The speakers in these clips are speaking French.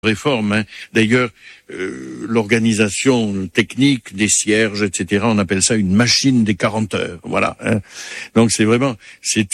réforme. Hein. D'ailleurs, l'organisation technique des cierges, etc., on appelle ça une machine des 40 heures. Voilà. Hein. Donc c'est vraiment, toute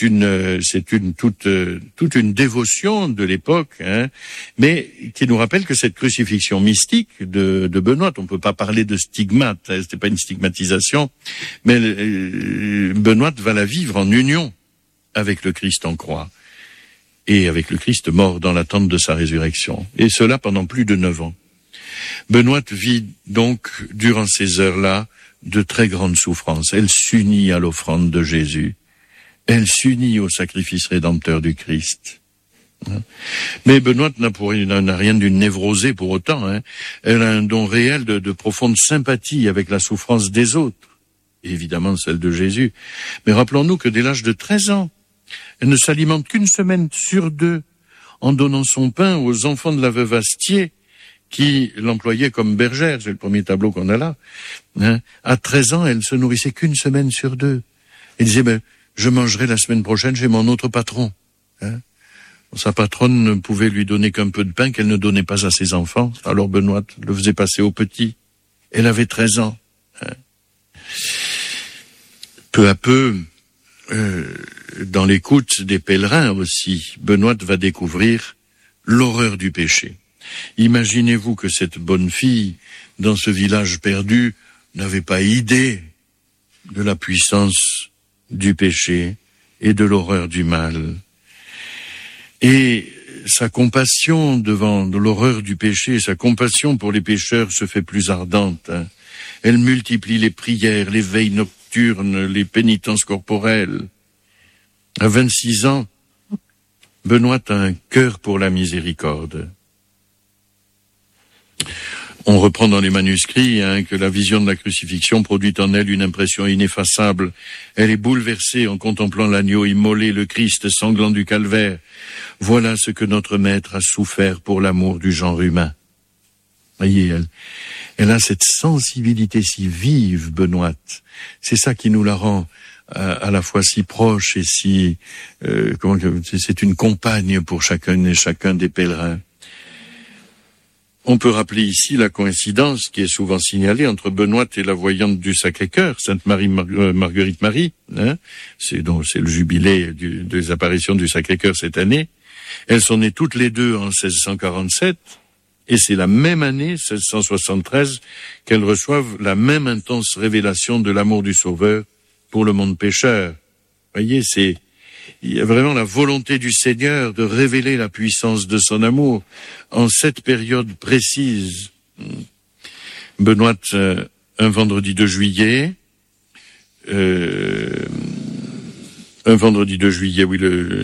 une dévotion de l'époque, hein, mais qui nous rappelle que cette crucifixion mystique de Benoît, on peut pas parler de stigmate, hein, c'était pas une stigmatisation, mais Benoît va la vivre en union avec le Christ en croix et avec le Christ mort dans l'attente de sa résurrection. Et cela pendant plus de 9 ans. Benoît vit donc, durant ces heures-là, de très grandes souffrances. Elle s'unit à l'offrande de Jésus. Elle s'unit au sacrifice rédempteur du Christ. Mais Benoît n'a rien d'une névrosée pour autant. Hein. Elle a un don réel de profonde sympathie avec la souffrance des autres. Et évidemment celle de Jésus. Mais rappelons-nous que dès l'âge de 13 ans, elle ne s'alimente qu'une semaine sur 2 en donnant son pain aux enfants de la veuve Astier qui l'employait comme bergère. C'est le premier tableau qu'on a là. Hein. À 13 ans, elle se nourrissait qu'une semaine sur 2. Elle disait, je mangerai la semaine prochaine chez mon autre patron. Hein. Sa patronne ne pouvait lui donner qu'un peu de pain qu'elle ne donnait pas à ses enfants. Alors Benoît le faisait passer au petit. Elle avait 13 ans. Hein. Peu à peu, dans l'écoute des pèlerins aussi, Benoît va découvrir l'horreur du péché. Imaginez-vous que cette bonne fille, dans ce village perdu, n'avait pas idée de la puissance du péché et de l'horreur du mal. Et sa compassion devant l'horreur du péché, sa compassion pour les pécheurs se fait plus ardente. Hein. Elle multiplie les prières, les veilles nocturnes, les pénitences corporelles. À 26 ans, Benoît a un cœur pour la miséricorde. On reprend dans les manuscrits que la vision de la crucifixion produit en elle une impression ineffaçable. Elle est bouleversée en contemplant l'agneau immolé, le Christ sanglant du calvaire. Voilà ce que notre Maître a souffert pour l'amour du genre humain. Voyez, elle a cette sensibilité si vive, Benoît. C'est ça qui nous la rend à la fois si proche et si... c'est une compagne pour chacun et chacun des pèlerins. On peut rappeler ici la coïncidence qui est souvent signalée entre Benoît et la voyante du Sacré-Cœur, Sainte Marie Marguerite Marie. Hein. C'est le jubilé des apparitions du Sacré-Cœur cette année. Elles sont nées toutes les deux en 1647, et c'est la même année, 1673, qu'elles reçoivent la même intense révélation de l'amour du Sauveur pour le monde pécheur. Voyez, il y a vraiment la volonté du Seigneur de révéler la puissance de son amour en cette période précise. Benoît, un vendredi de juillet, oui,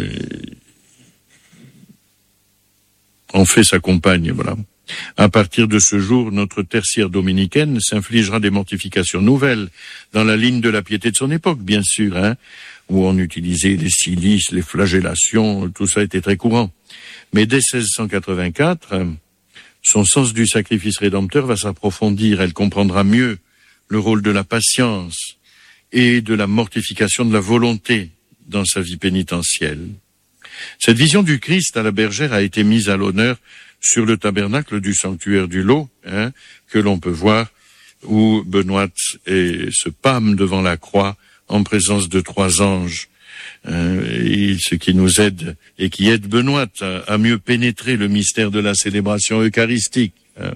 en fait sa compagne, voilà. À partir de ce jour, notre tertiaire dominicaine s'infligera des mortifications nouvelles, dans la ligne de la piété de son époque, bien sûr, hein, où on utilisait les cilices, les flagellations, tout ça était très courant. Mais dès 1684, son sens du sacrifice rédempteur va s'approfondir. Elle comprendra mieux le rôle de la patience et de la mortification de la volonté dans sa vie pénitentielle. Cette vision du Christ à la bergère a été mise à l'honneur sur le tabernacle du sanctuaire du Lot, hein, que l'on peut voir, où Benoît se pâme devant la croix en présence de 3 anges, et ce qui nous aide et qui aide Benoît à mieux pénétrer le mystère de la célébration eucharistique. Hein.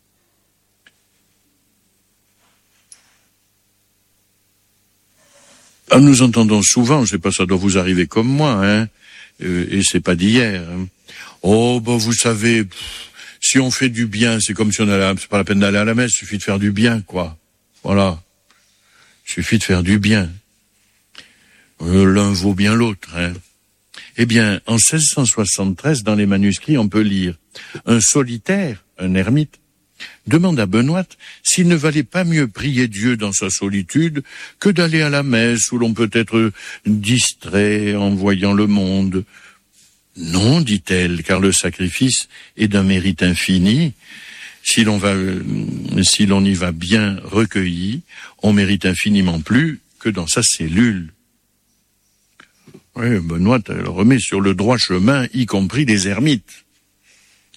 Nous entendons souvent, je sais pas, ça doit vous arriver comme moi, hein, et c'est pas d'hier. Hein. Oh, vous savez, si on fait du bien, c'est comme si c'est pas la peine d'aller à la messe, il suffit de faire du bien, quoi. Voilà. Il suffit de faire du bien. L'un vaut bien l'autre, hein. Eh bien, en 1673, dans les manuscrits, on peut lire un solitaire, un ermite, demande à Benoît s'il ne valait pas mieux prier Dieu dans sa solitude que d'aller à la messe où l'on peut être distrait en voyant le monde. Non, dit-elle, car le sacrifice est d'un mérite infini. Si l'on y va bien recueilli, on mérite infiniment plus que dans sa cellule. Oui, Benoît, elle remet sur le droit chemin, y compris les ermites.